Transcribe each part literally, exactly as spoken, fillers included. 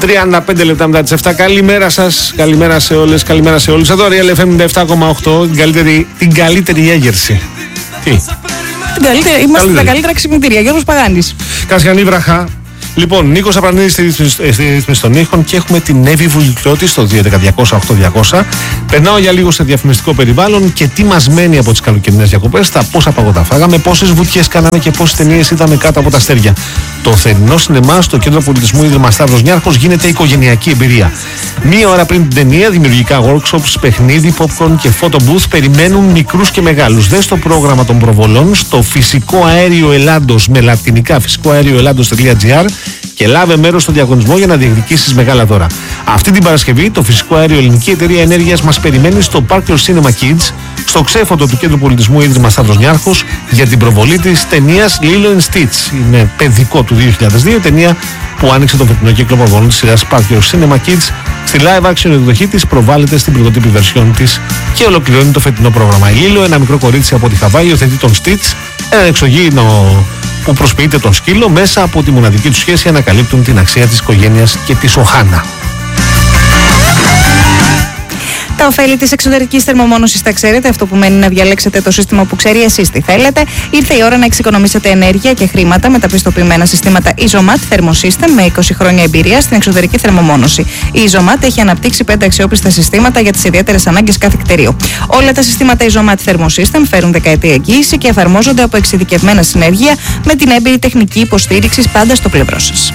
τριάντα πέντε λεπτά μετά τις εφτά. Καλημέρα σας, καλημέρα σε όλες, καλημέρα σε όλους. Εδώ Real εφ εμ ενενήντα επτά κόμμα οκτώ, την καλύτερη, την καλύτερη έγερση. Τι? Την καλύτερη, είμαστε καλύτερη. Τα καλύτερα ξυπνητήρια. Γιώργος Παγάνης. Κασιανή Βραχά. Λοιπόν, Νίκος Απρανίδης στη ρύθμιση των ήχων και έχουμε την Εύη Βουλικλώτη στο δύο ένα μηδέν μηδέν μηδέν οκτώ διακόσια. Περνάω για λίγο σε διαφημιστικό περιβάλλον και τι μας μένει από τις καλοκαιρινές διακοπές, τα πόσα παγωτά φάγαμε, πόσες βουτιές κάναμε και πόσες ταινίες είδαμε κάτω από τα αστέρια. Το θερινό σινεμά στο Κέντρο Πολιτισμού Ίδρυμα Σταύρος Νιάρχος γίνεται οικογενειακή εμπειρία. Μία ώρα πριν την ταινία, δημιουργικά workshops, παιχνίδι, popcorn και photo booth περιμένουν μικρούς και μεγάλους. Δες το πρόγραμμα των προβολών στο Φυσικό Αέριο Ελλάδος με λατινικά φυσικό αέριο ελλάδος τελεία τζι άρ και λάβε μέρος στο διαγωνισμό για να διεκδικήσεις μεγάλα δώρα. Αυτή την Παρασκευή, το Φυσικό Αέριο Ελληνική Εταιρεία Ενέργειας μας περιμένει στο Parker Cinema Kids, στο ξέφωτο του Κέντρου Πολιτισμού Ίδρυμα Σταύρος Νιάρχος, για την προβολή της ταινίας Lilo and Stitch. Είναι παιδικό του δύο χιλιάδες δύο, ταινία που άνοιξε το φετινό κύκλο προβολών της σειράς Parker Cinema Kids. Στη live action εκδοχή της προβάλλεται στην πρωτότυπη version της και ολοκληρώνει το φετινό πρόγραμμα. Η Lilo, ένα μικρό κορίτσι από τη Χαβάη, υιοθετεί τον Stitch, έναν εξωγήινο που προσποιείται τον σκύλο. Μέσα από τη μοναδική του σχέση ανακαλύπτουν την αξία της οικογένειας και της Οχάνα. Τα ωφέλη της εξωτερικής θερμομόνωσης τα ξέρετε. Αυτό που μένει να διαλέξετε το σύστημα που ξέρει εσείς τι θέλετε. Ήρθε η ώρα να εξοικονομήσετε ενέργεια και χρήματα με τα πιστοποιημένα συστήματα Isomat Thermosystem με είκοσι χρόνια εμπειρία στην εξωτερική θερμομόνωση. Η Isomat έχει αναπτύξει πέντε αξιόπιστα συστήματα για τις ιδιαίτερες ανάγκες κάθε κτηρίου. Όλα τα συστήματα Isomat Thermosystem φέρουν δεκαετή εγγύηση και εφαρμόζονται από εξειδικευμένα συνεργεία με την έμπειρη τεχνική υποστήριξη πάντα στο πλευρό σας.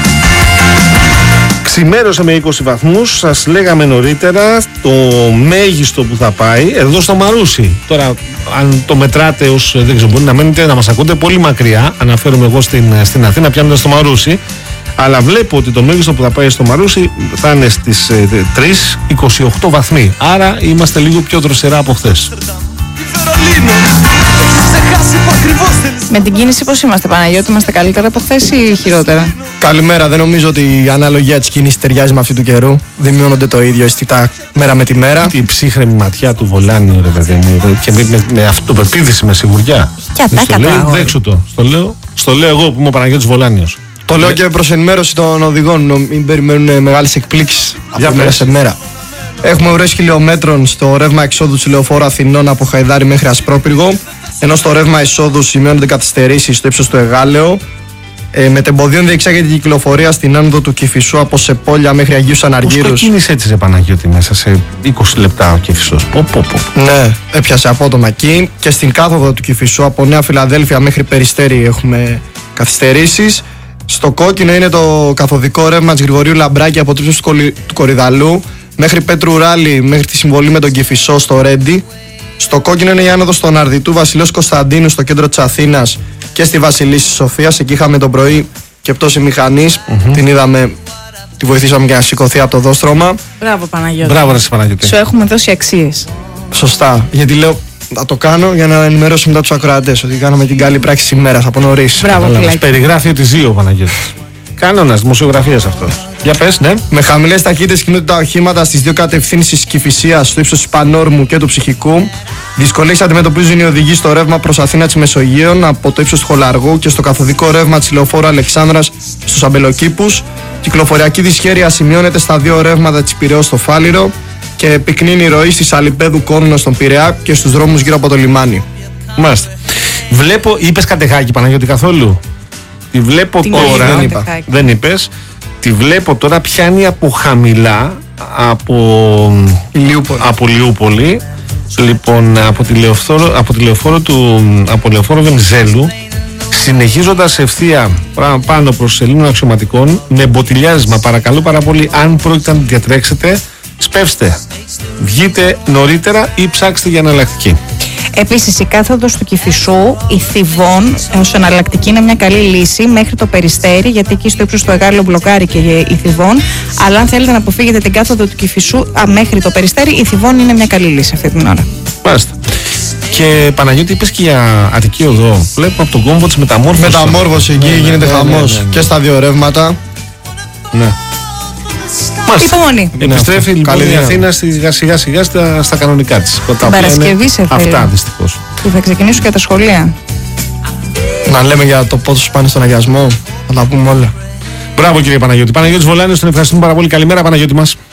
Ξημέρωσε με είκοσι βαθμούς, σας λέγαμε νωρίτερα το μέγιστο που θα πάει εδώ στο Μαρούσι. Τώρα αν το μετράτε ως, δεν ξέρω, μπορεί να μένετε να μας ακούτε πολύ μακριά, αναφέρομαι εγώ στην, στην Αθήνα πιάνοντας το Μαρούσι, αλλά βλέπω ότι το μέγιστο που θα πάει στο Μαρούσι θα είναι στις ε, τρεις κόμμα είκοσι οκτώ βαθμοί, άρα είμαστε λίγο πιο δροσερά από χθες. Με την κίνηση πώς είμαστε, Παναγιώτη, είμαστε καλύτερα από χθες ή χειρότερα? Καλημέρα, δεν νομίζω ότι η αναλογία της κίνησης ταιριάζει με αυτή του καιρού. Δεν μειώνονται το ίδιο αισθητά μέρα με τη μέρα. Η ψύχρεμη ματιά του Βολάνιου, ρε παιδί μου, και με, με, με αυτοπεποίθηση, με σιγουριά. Και ατάκα. Δέξου το. Στο λέω, στο λέω εγώ που είμαι ο Παναγιώτης Βολάνιος. Το λέω και προς ενημέρωση των οδηγών, μην περιμένουν μεγάλες εκπλήξεις από μέρα σε μέρα. Έχουμε ουρές χιλιόμετρων στο ρεύμα εξόδου του λεωφόρου Αθηνών από Χαϊδάρη μέχρι Ασπρόπυργο, ενώ στο ρεύμα εισόδου σημειώνονται καθυστερήσεις στο ύψος του Εγάλεο. Ε, με τεμποδίων διεξάγεται η κυκλοφορία στην άνοδο του Κηφισού από Σεπόλια μέχρι Αγίους Αναργύρους. Πώς ξεκίνησε έτσι, ρε Παναγιώτη, μέσα σε είκοσι λεπτά ο Κηφισός? Πω, πω, πω. Ναι, έπιασε απότομα εκεί. Και στην κάθοδο του Κηφισού από Νέα Φιλαδέλφια μέχρι Περιστέρι έχουμε καθυστερήσεις. Στο κόκκινο είναι το καθοδικό ρεύμα της Γρηγορίου Λαμπράκη από το ύψος του, του Κορυδαλού μέχρι Πέτρου Ράλη μέχρι τη συμβολή με τον Κηφισό στο Ρέντι. Στο κόκκινο είναι η άνοδος στον Αρδιτού Βασιλέως Κωνσταντίνου στο κέντρο της Αθήνας και στη Βασιλίσσης Σοφίας. Εκεί είχαμε το πρωί και πτώση μηχανής. Mm-hmm. Την είδαμε, τη βοηθήσαμε και να σηκωθεί από το δόστρωμα. Μπράβο, Παναγιώτη. Μπράβο, ρε Παναγιώτη. Σου έχουμε δώσει αξίες. Σωστά. Γιατί λέω θα το κάνω για να ενημερώσω μετά τους ακροατές ότι κάναμε την καλή πράξη της ημέρας από νωρίς. Μπράβο, μας περιγράφει ότι ζει ο Παναγιώτης. Κανόνας δημοσιογραφίας αυτό. Για πες, ναι. Με χαμηλές ταχύτητες κινούνται τα οχήματα στις δύο κατευθύνσεις της Κηφισίας, στο ύψος της Πανόρμου και του Ψυχικού. Δυσκολίες αντιμετωπίζουν οι οδηγοί στο ρεύμα προς Αθήνα της Μεσογείων από το ύψος του Χολαργού και στο καθοδικό ρεύμα της λεωφόρου Αλεξάνδρας στους Αμπελοκήπους. Κυκλοφοριακή δυσχέρεια σημειώνεται στα δύο ρεύματα της Πειραιώς στο Φάληρο και πυκνή η ροή στη Σαλιπέδου Κόρνο στον Πειραιά και στους δρόμους γύρω από το λιμάνι. Μάλιστα. Βλέπω, είπες Κατεχάκη, Παναγιώτη, καθόλου? Τη βλέπω την τώρα. Δεν είπα. Δεν είπες. Τη βλέπω τώρα, πιάνει από χαμηλά από Λιούπολη. Από Λιούπολη. Λοιπόν, από τη λεωφόρο, από τη λεωφόρο του από λεωφόρο Βενιζέλου, συνεχίζοντας ευθεία πάνω προς σελήνων αξιωματικών με μποτιλιάρισμα. Παρακαλώ πάρα πολύ, αν πρόκειται να διατρέξετε, σπεύστε. Βγείτε νωρίτερα ή ψάξτε για εναλλακτική. Επίσης, η κάθοδος του Κηφισού, η Θηβών, ως εναλλακτική είναι μια καλή λύση μέχρι το Περιστέρι, γιατί εκεί στο ύψος του Εγάλεο μπλοκάρει και η Θηβών. Αλλά αν θέλετε να αποφύγετε την κάθοδο του Κηφισού α, μέχρι το Περιστέρι, η Θηβών είναι μια καλή λύση αυτή την ώρα. Μάλιστα. Και Παναγιώτη, είπες και για Αττική Οδό. Βλέπουμε από τον κόμβο της μεταμόρφωσης. Μεταμόρφωση εκεί, ναι, γίνεται ναι, χαμός. Ναι, ναι, ναι. Και στα δύο ρεύματα. Ναι. Υπομονή. Επιστρέφει λοιπόν η Αθήνα σιγά σιγά, σιγά στα, στα κανονικά της. Την Παρασκευή σε θέλει. Αυτά δυστυχώς. Που θα ξεκινήσουν και τα σχολεία. Να λέμε για το πόσο πάνε στον αγιασμό. Θα τα πούμε όλα. Μπράβο κύριε Παναγιώτη. Παναγιώτης Βολάνης, τον ευχαριστούμε πάρα πολύ. Καλημέρα Παναγιώτη μας.